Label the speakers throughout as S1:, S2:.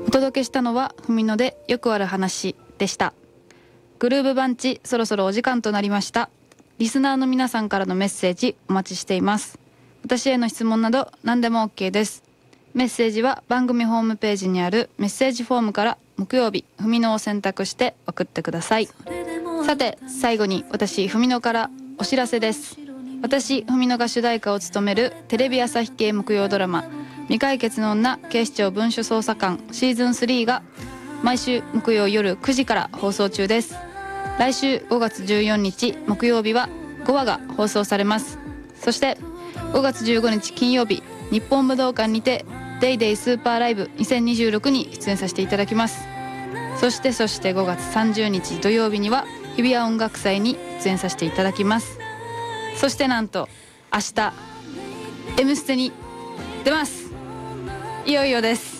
S1: お届けしたのはふみのでよくある話でした。グルーブバンチ、そろそろお時間となりました。リスナーの皆さんからのメッセージお待ちしています。私への質問など何でも OK です。メッセージは番組ホームページにあるメッセージフォームから木曜日ふみのを選択して送ってください。さて最後に私ふみのからお知らせです。私ふみのが主題歌を務めるテレビ朝日系木曜ドラマ未解決の女警視庁文書捜査官シーズン3が毎週木曜夜9時から放送中です。来週5月14日木曜日は5話が放送されます。そして5月15日金曜日日本武道館にてデイデイスーパーライブ2026に出演させていただきます。そして5月30日土曜日には日比谷音楽祭に出演させていただきます。そしてなんと明日 M ステに出ます。いよいよです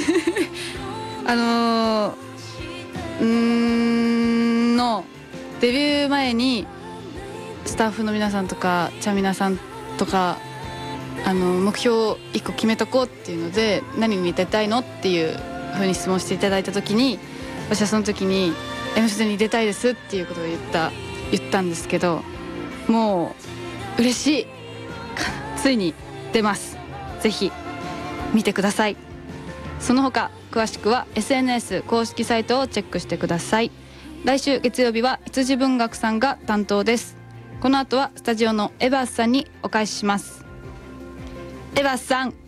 S1: のデビュー前にスタッフの皆さんとかチャミナさんとか目標を1個決めとこうっていうので何に出たいのっていう風に質問していただいた時に私はその時に M ステに出たいですっていうことを言ったんですけど、もう嬉しいついに出ます。ぜひ見てください。その他詳しくは SNS 公式サイトをチェックしてください。来週月曜日は羊文学さんが担当です。この後はスタジオのエバースさんにお返しします。エバースさん